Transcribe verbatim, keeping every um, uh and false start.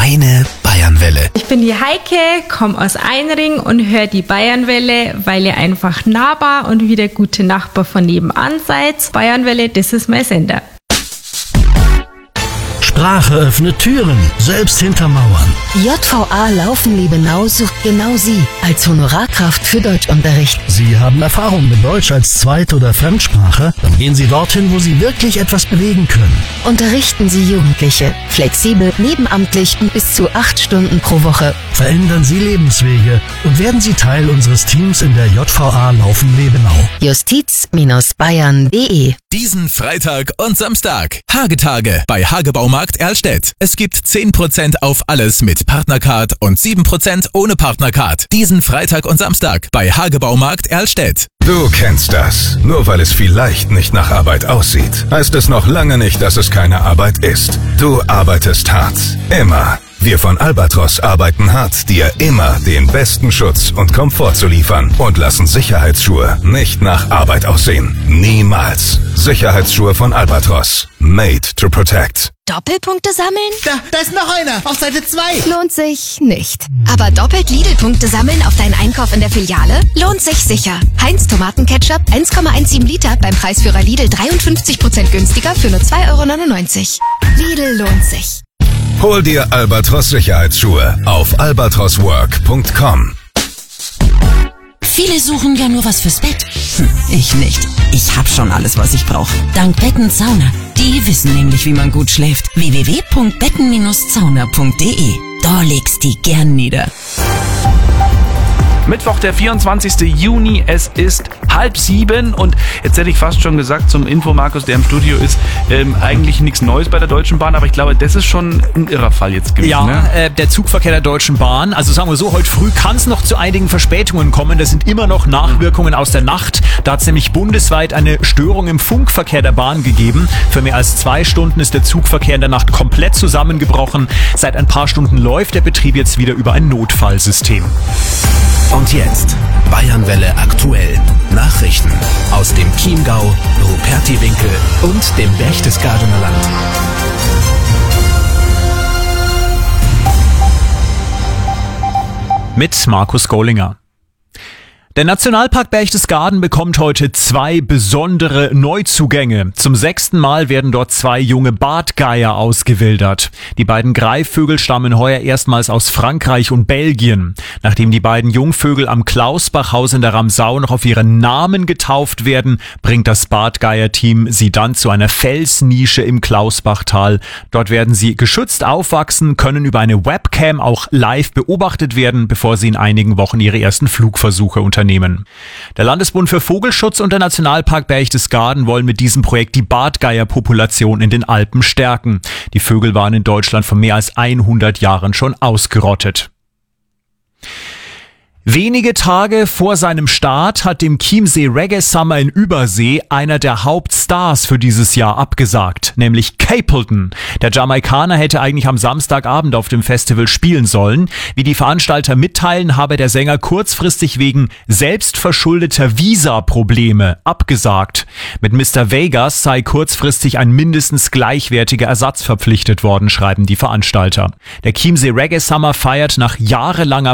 Deine Bayernwelle. Ich bin die Heike, komme aus Einring und höre die Bayernwelle, weil ihr einfach nahbar und wie der gute Nachbar von nebenan seid. Bayernwelle, das ist mein Sender. Sprache öffnet Türen, selbst hinter Mauern. J V A Laufen-Liebenau sucht genau Sie als Honorarkraft für Deutschunterricht. Sie haben Erfahrung mit Deutsch als Zweit- oder Fremdsprache? Dann gehen Sie dorthin, wo Sie wirklich etwas bewegen können. Unterrichten Sie Jugendliche, flexibel, nebenamtlich und bis zu acht Stunden pro Woche. Verändern Sie Lebenswege und werden Sie Teil unseres Teams in der J V A Laufen-Liebenau. Justiz Bayern punkt de Diesen Freitag und Samstag. Hagetage bei Hagebaumarkt Erlstedt. Es gibt zehn Prozent auf alles mit Partnercard und sieben Prozent ohne Partnercard. Diesen Freitag und Samstag bei Hagebaumarkt Erlstedt. Du kennst das. Nur weil es vielleicht nicht nach Arbeit aussieht, heißt es noch lange nicht, dass es keine Arbeit ist. Du arbeitest hart. Immer. Wir von Albatros arbeiten hart, dir immer den besten Schutz und Komfort zu liefern und lassen Sicherheitsschuhe nicht nach Arbeit aussehen. Niemals. Sicherheitsschuhe von Albatros. Made to protect. Doppelpunkte sammeln? Da, da ist noch einer, auf Seite zwei. Lohnt sich nicht. Aber doppelt Lidl-Punkte sammeln auf deinen Einkauf in der Filiale? Lohnt sich sicher. Heinz Tomatenketchup eins Komma siebzehn Liter beim Preisführer Lidl dreiundfünfzig Prozent günstiger für nur zwei Euro neunundneunzig. Lidl lohnt sich. Hol dir Albatros Sicherheitsschuhe auf albatros work punkt com. Viele suchen ja nur was fürs Bett. Hm, ich nicht. Ich hab schon alles, was ich brauche. Dank Betten Sauna. Die wissen nämlich, wie man gut schläft. w w w punkt betten sauna punkt de. Da legst die gern nieder. Mittwoch, der vierundzwanzigste Juni, es ist halb sieben und jetzt hätte ich fast schon gesagt zum Info Markus, der im Studio ist, ähm, eigentlich nichts Neues bei der Deutschen Bahn, aber ich glaube, das ist schon ein irrer Fall jetzt gewesen. Ja, ne? äh, der Zugverkehr der Deutschen Bahn, also sagen wir so, heute früh kann es noch zu einigen Verspätungen kommen, das sind immer noch Nachwirkungen aus der Nacht. Da hat es nämlich bundesweit eine Störung im Funkverkehr der Bahn gegeben. Für mehr als zwei Stunden ist der Zugverkehr in der Nacht komplett zusammengebrochen. Seit ein paar Stunden läuft der Betrieb jetzt wieder über ein Notfallsystem. Und jetzt Bayernwelle aktuell. Nachrichten aus dem Chiemgau, Rupertiwinkel und dem Berchtesgadener Land. Mit Markus Gollinger. Der Nationalpark Berchtesgaden bekommt heute zwei besondere Neuzugänge. Zum sechsten Mal werden dort zwei junge Bartgeier ausgewildert. Die beiden Greifvögel stammen heuer erstmals aus Frankreich und Belgien. Nachdem die beiden Jungvögel am Klausbachhaus in der Ramsau noch auf ihren Namen getauft werden, bringt das Bartgeier-Team sie dann zu einer Felsnische im Klausbachtal. Dort werden sie geschützt aufwachsen, können über eine Webcam auch live beobachtet werden, bevor sie in einigen Wochen ihre ersten Flugversuche unternehmen. Der Landesbund für Vogelschutz und der Nationalpark Berchtesgaden wollen mit diesem Projekt die Bartgeierpopulation in den Alpen stärken. Die Vögel waren in Deutschland vor mehr als hundert Jahren schon ausgerottet. Wenige Tage vor seinem Start hat dem Chiemsee Reggae Summer in Übersee einer der Hauptstars für dieses Jahr abgesagt, nämlich Capleton. Der Jamaikaner hätte eigentlich am Samstagabend auf dem Festival spielen sollen. Wie die Veranstalter mitteilen, habe der Sänger kurzfristig wegen selbstverschuldeter Visa-Probleme abgesagt. Mit Mister Vegas sei kurzfristig ein mindestens gleichwertiger Ersatz verpflichtet worden, schreiben die Veranstalter. Der Chiemsee Reggae Summer feiert nach jahrelanger